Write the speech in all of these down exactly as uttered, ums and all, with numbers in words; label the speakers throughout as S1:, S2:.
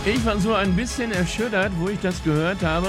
S1: Ich war so ein bisschen erschüttert, wo ich das gehört habe.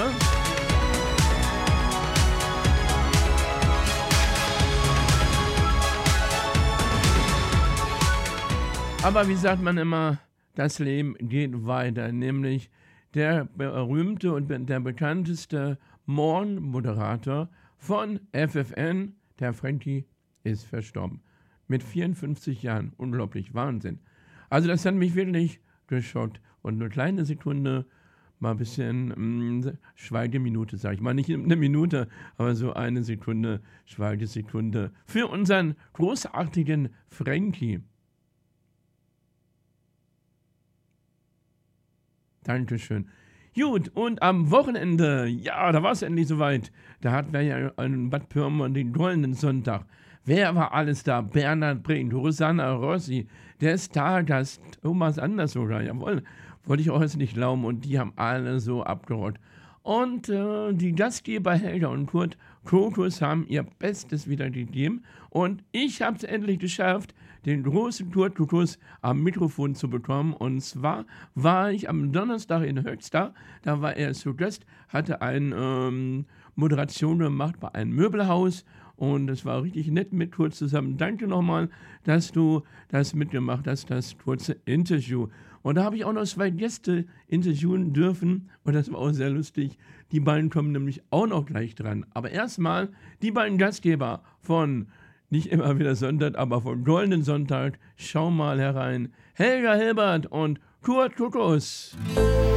S1: Aber wie sagt man immer, das Leben geht weiter, nämlich der berühmte und der bekannteste Morgenmoderator von F F N, der Frankie, ist verstorben. Mit vierundfünfzig Jahren. Unglaublich, Wahnsinn. Also das hat mich wirklich geschockt. Und eine kleine Sekunde, mal ein bisschen mh, Schweigeminute, sage ich mal. Nicht eine Minute, aber so eine Sekunde, Schweigesekunde für unseren großartigen Frankie. Dankeschön. Gut, und am Wochenende, ja, da war es endlich soweit. Da hatten wir ja in Bad Pyrmont den goldenen Sonntag. Wer war alles da? Bernhard Brink, Rosanna Rossi, der Stargast, Thomas Anders sogar, jawohl, wollte ich auch jetzt nicht glauben. Und die haben alle so abgerollt. Und äh, die Gastgeber Helga und Kurt Krokus haben ihr Bestes wieder gegeben. Und ich habe es endlich geschafft, den großen Kurt Krokus am Mikrofon zu bekommen. Und zwar war ich am Donnerstag in Höxter, da war er zu Gast, hatte eine ähm, Moderation gemacht bei einem Möbelhaus. Und es war richtig nett mit Kurt zusammen. Danke nochmal, dass du das mitgemacht hast, das kurze Interview. Und da habe ich auch noch zwei Gäste interviewen dürfen. Und das war auch sehr lustig. Die beiden kommen nämlich auch noch gleich dran. Aber erstmal die beiden Gastgeber von nicht immer wieder Sonntag, aber von Goldenen Sonntag. Schau mal herein. Helga Hilbert und Kurt Krokus.